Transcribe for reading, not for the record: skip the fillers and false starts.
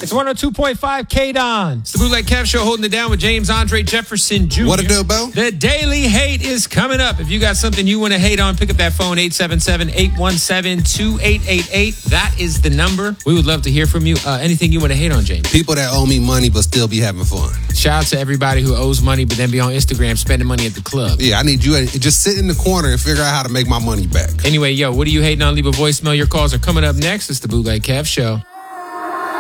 It's 102.5 K-Don. It's the Bootleg Kev Show, holding it down with James Andre Jefferson Jr. What a do, Bo? The Daily Hate is coming up. If you got something you want to hate on, pick up that phone, 877-817-2888. That is the number. We would love to hear from you. Anything you want to hate on, James? People that owe me money but still be having fun. Shout out to everybody who owes money but then be on Instagram spending money at the club. Yeah, I need you to just sit in the corner and figure out how to make my money back. Anyway, what are you hating on? Leave a voicemail. Your calls are coming up next. It's the Bootleg Kev Show.